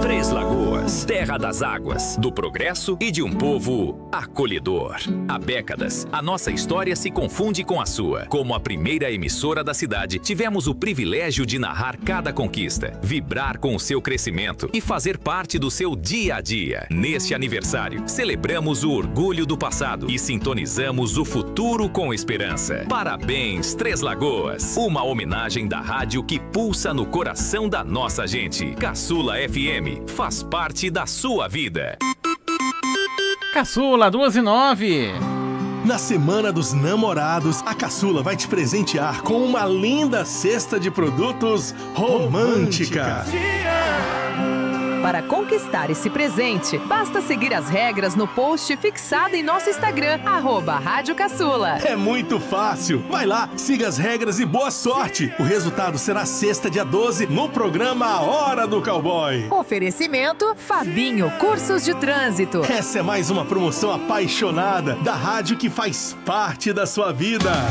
Três Lagoas, terra das águas, do progresso e de um povo acolhedor. Há décadas, a nossa história se confunde com a sua. Como a primeira emissora da cidade, tivemos o privilégio de narrar cada conquista, vibrar com o seu crescimento e fazer parte do seu dia a dia. Neste aniversário, celebramos o orgulho do passado e sintonizamos o futuro com esperança. Parabéns, Três Lagoas! Uma homenagem da rádio que pulsa no coração da nossa gente. Caçula FM faz parte da sua vida. Caçula, 2:09. Na Semana dos Namorados, a Caçula vai te presentear com uma linda cesta de produtos romântica. Para conquistar esse presente, basta seguir as regras no post fixado em nosso Instagram, @Rádio Caçula. É muito fácil. Vai lá, siga as regras e boa sorte. O resultado será sexta, dia 12, no programa A Hora do Cowboy. Oferecimento Fabinho Cursos de Trânsito. Essa é mais uma promoção apaixonada da rádio que faz parte da sua vida.